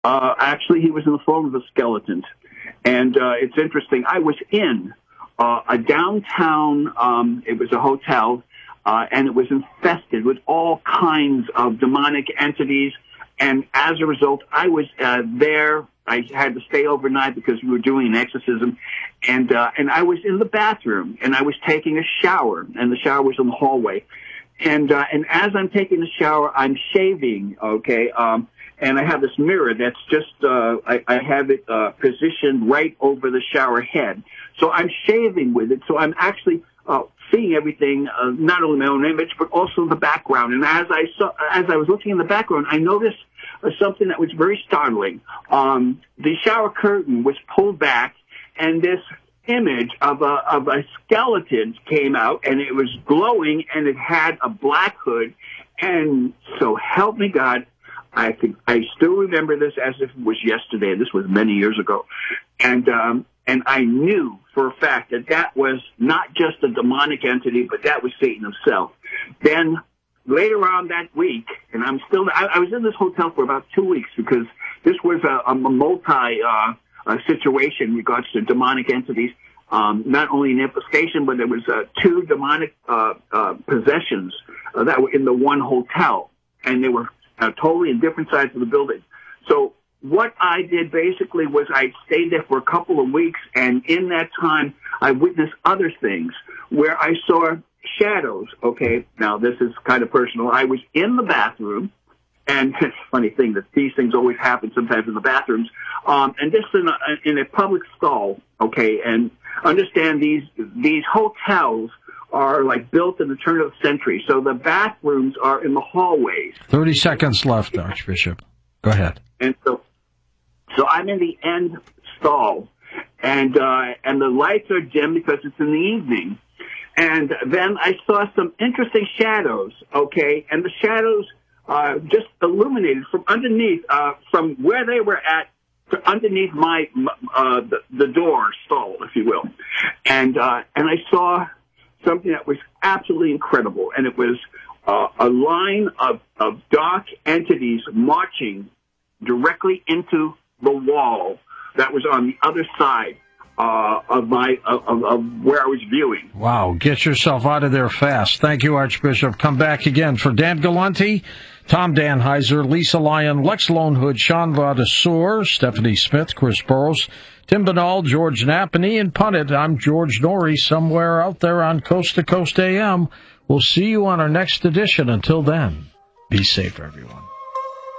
Actually, he was in the form of a skeleton. And it's interesting. I was in a downtown, it was a hotel, and it was infested with all kinds of demonic entities. And as a result, I was there. I had to stay overnight because we were doing an exorcism. And I was in the bathroom, and I was taking a shower, and the shower was in the hallway. And as I'm taking the shower, I'm shaving, okay? And I have this mirror that's just, I have it positioned right over the shower head. So I'm shaving with it. So I'm actually seeing everything, not only my own image, but also the background. And as I was looking in the background, I noticed something that was very startling. The shower curtain was pulled back, and this image of a skeleton came out, and it was glowing, and it had a black hood. And so help me God, I still remember this as if it was yesterday. This was many years ago. And I knew for a fact that was not just a demonic entity, but that was Satan himself. Then later on that week, and I was in this hotel for about 2 weeks because this was a multi situation in regards to demonic entities. Not only an infestation, but there was 2 demonic possessions that were in the one hotel, and they were totally in different sides of the building. So what I did basically was I stayed there for a couple of weeks, and in that time, I witnessed other things where I saw shadows. Okay, now this is kind of personal. I was in the bathroom, and it's a funny thing that these things always happen sometimes in the bathrooms, and just in a public stall. Okay, and understand these hotels are like built in the turn of the century, so the bathrooms are in the hallways. 30 seconds left, Archbishop. Go ahead. And so I'm in the end stall, and the lights are dim because it's in the evening. And then I saw some interesting shadows, okay, and the shadows just illuminated from underneath, from where they were at, underneath my the door stall, if you will, and I saw something that was absolutely incredible, and it was a line of dark entities marching directly into the wall that was on the other side of where I was viewing. Wow, get yourself out of there fast. Thank you, Archbishop. Come back again for Dan Galante, Tom Danheiser, Lisa Lyon, Lex Lonehood, Sean Vadasur, Stephanie Smith, Chris Burrows, Tim Banal, George Knapp, and Ian Punnett. I'm George Norrie, somewhere out there on Coast to Coast AM. We'll see you on our next edition. Until then, be safe, everyone.